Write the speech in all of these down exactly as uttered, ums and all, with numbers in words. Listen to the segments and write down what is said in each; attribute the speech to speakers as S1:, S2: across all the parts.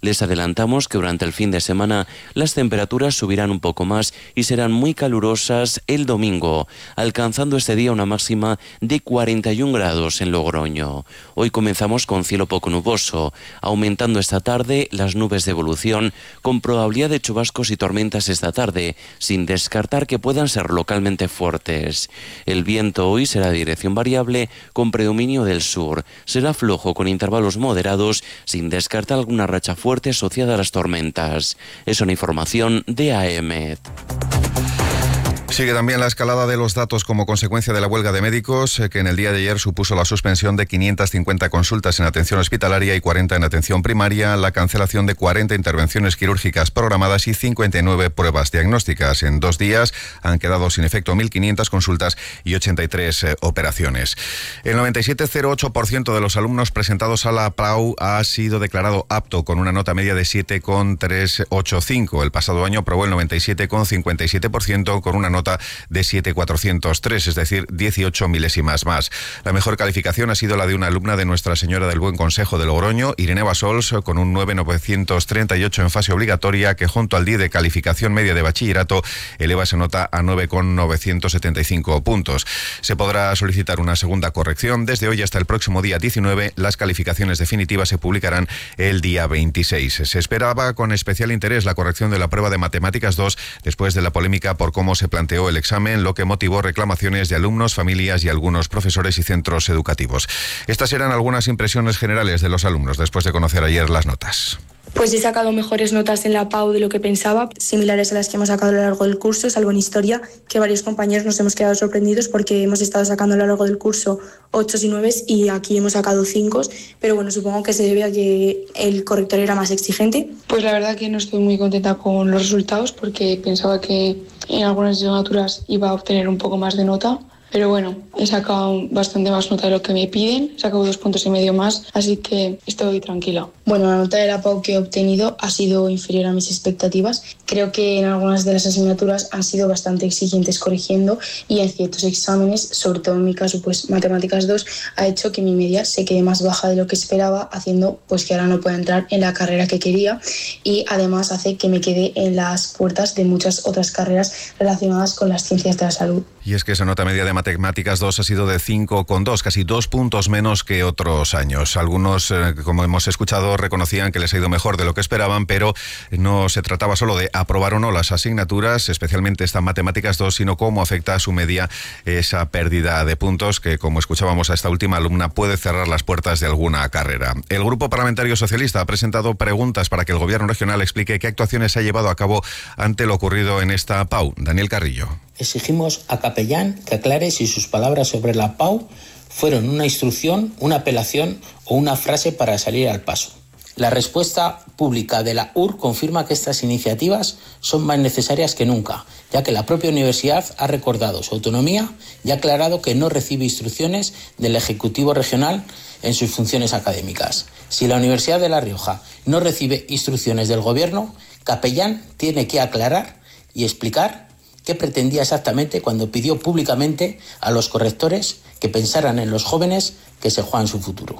S1: Les adelantamos que durante el fin de semana las temperaturas subirán un poco más y serán muy calurosas el domingo, alcanzando este día una máxima de cuarenta y un grados en Logroño. Hoy comenzamos con cielo poco nuboso, aumentando esta tarde las nubes de evolución con probabilidad de chubascos y tormentas esta tarde, sin descartar que puedan ser localmente fuertes. El viento hoy será de dirección variable con predominio del sur. Será flojo con intervalos moderados, sin descartar alguna racha fuerte asociada a las tormentas. Es una información de A E M E T.
S2: Sigue también la escalada de los datos como consecuencia de la huelga de médicos, que en el día de ayer supuso la suspensión de quinientas cincuenta consultas en atención hospitalaria y cuarenta en atención primaria, la cancelación de cuarenta intervenciones quirúrgicas programadas y cincuenta y nueve pruebas diagnósticas. En dos días han quedado sin efecto mil quinientas consultas y ochenta y tres eh, operaciones. El noventa y siete coma cero ocho por ciento de los alumnos presentados a la P A U ha sido declarado apto con una nota media de siete coma trescientos ochenta y cinco. El pasado año aprobó el noventa y siete coma cincuenta y siete por ciento con una nota de siete coma cuatrocientos tres, es decir, dieciocho milésimas más. La mejor calificación ha sido la de una alumna de Nuestra Señora del Buen Consejo de Logroño, Irene Basols, con un nueve coma novecientos treinta y ocho en fase obligatoria, que junto al D I E de calificación media de bachillerato eleva esa nota a nueve coma novecientos setenta y cinco puntos. Se podrá solicitar una segunda corrección. Desde hoy hasta el próximo día diecinueve, las calificaciones definitivas se publicarán el día veintiséis. Se esperaba con especial interés la corrección de la prueba de Matemáticas dos después de la polémica por cómo se planteó el examen, lo que motivó reclamaciones de alumnos, familias y algunos profesores y centros educativos. Estas eran algunas impresiones generales de los alumnos después de conocer ayer las notas.
S3: Pues he sacado mejores notas en la P A U de lo que pensaba, similares a las que hemos sacado a lo largo del curso, salvo en historia, que varios compañeros nos hemos quedado sorprendidos porque hemos estado sacando a lo largo del curso ocho y nueve y aquí hemos sacado cinco, pero bueno, supongo que se debe a que el corrector era más exigente.
S4: Pues la verdad que no estoy muy contenta con los resultados porque pensaba que en algunas asignaturas iba a obtener un poco más de nota. Pero bueno, he sacado bastante más nota de lo que me piden, he sacado dos puntos y medio más, así que estoy tranquila.
S3: Bueno, la nota de la P A U que he obtenido ha sido inferior a mis expectativas. Creo que en algunas de las asignaturas han sido bastante exigentes corrigiendo y en ciertos exámenes, sobre todo en mi caso, pues Matemáticas dos, ha hecho que mi media se quede más baja de lo que esperaba, haciendo pues que ahora no pueda entrar en la carrera que quería y además hace que me quede en las puertas de muchas otras carreras relacionadas con las ciencias de la salud.
S2: Y es que esa nota media de Matemáticas dos ha sido de cinco coma dos, casi dos puntos menos que otros años. Algunos, eh, como hemos escuchado, reconocían que les ha ido mejor de lo que esperaban, pero no se trataba solo de aprobar o no las asignaturas, especialmente esta Matemáticas dos, sino cómo afecta a su media esa pérdida de puntos que, como escuchábamos a esta última alumna, puede cerrar las puertas de alguna carrera. El Grupo Parlamentario Socialista ha presentado preguntas para que el Gobierno regional explique qué actuaciones ha llevado a cabo ante lo ocurrido en esta P A U. Daniel Carrillo.
S5: Exigimos a Capellán que aclare si sus palabras sobre la P A U fueron una instrucción, una apelación o una frase para salir al paso. La respuesta pública de la U R confirma que estas iniciativas son más necesarias que nunca, ya que la propia universidad ha recordado su autonomía y ha aclarado que no recibe instrucciones del Ejecutivo Regional en sus funciones académicas. Si la Universidad de La Rioja no recibe instrucciones del Gobierno, Capellán tiene que aclarar y explicar qué pretendía exactamente cuando pidió públicamente a los correctores que pensaran en los jóvenes que se juegan su futuro.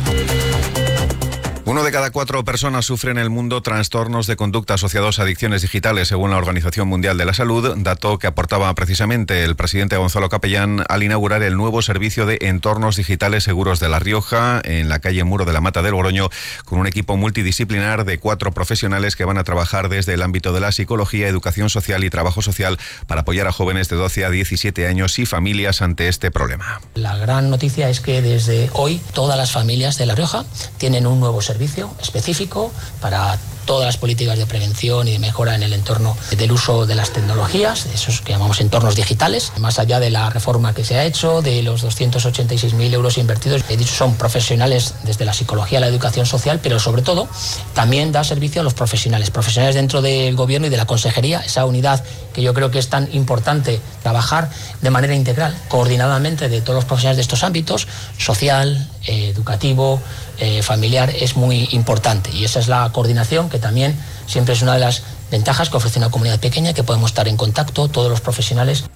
S2: Uno de cada cuatro personas sufre en el mundo trastornos de conducta asociados a adicciones digitales, según la Organización Mundial de la Salud, dato que aportaba precisamente el presidente Gonzalo Capellán al inaugurar el nuevo servicio de entornos digitales seguros de La Rioja, en la calle Muro de la Mata del Logroño, con un equipo multidisciplinar de cuatro profesionales que van a trabajar desde el ámbito de la psicología, educación social y trabajo social para apoyar a jóvenes de doce a diecisiete años y familias ante este problema.
S6: La gran noticia es que desde hoy todas las familias de La Rioja tienen un nuevo servicio específico para todas las políticas de prevención y de mejora en el entorno del uso de las tecnologías, esos que llamamos entornos digitales, más allá de la reforma que se ha hecho, de los doscientos ochenta y seis mil euros invertidos. He dicho, son profesionales desde la psicología a la educación social, pero sobre todo también da servicio a los profesionales, profesionales dentro del Gobierno y de la Consejería, esa unidad que yo creo que es tan importante trabajar de manera integral, coordinadamente de todos los profesionales de estos ámbitos, social, eh, educativo, eh, familiar, es muy importante y esa es la coordinación que también siempre es una de las ventajas que ofrece una comunidad pequeña, que podemos estar en contacto todos los profesionales.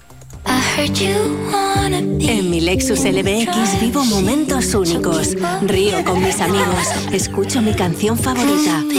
S7: En mi Lexus L B X vivo momentos únicos. Río con mis amigos, escucho mi canción favorita.